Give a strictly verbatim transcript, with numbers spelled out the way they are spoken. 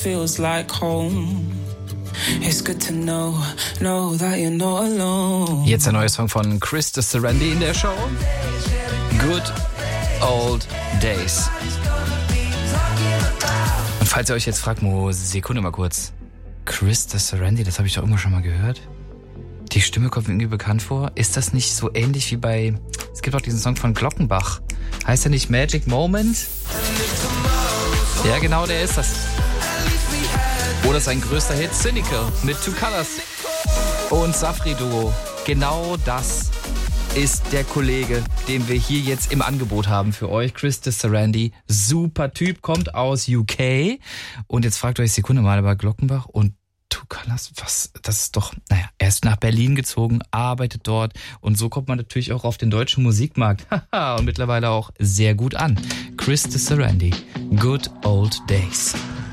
feels like home. It's good to know, know that you're not alone. Jetzt der neue Song von Chris de Serendy in der Show. Good Old Days. Und falls ihr euch jetzt fragt, Mo, Sekunde mal kurz. Chris de Serendy, das habe ich doch irgendwo schon mal gehört. Die Stimme kommt mir irgendwie bekannt vor. Ist das nicht so ähnlich wie bei... Es gibt auch diesen Song von Glockenbach. Heißt der nicht Magic Moment? Ja, genau, der ist das. Oder sein größter Hit, Cynical, mit Two Colors und Safri Duo. Genau das ist der Kollege, den wir hier jetzt im Angebot haben für euch. Chris de Serendy, super Typ, kommt aus U K. Und jetzt fragt euch Sekunde mal über Glockenbach und Two Colors, was, das ist doch, naja, er ist nach Berlin gezogen, arbeitet dort und so kommt man natürlich auch auf den deutschen Musikmarkt. Haha, und mittlerweile auch sehr gut an. Chris de Serendy, Good Old Days.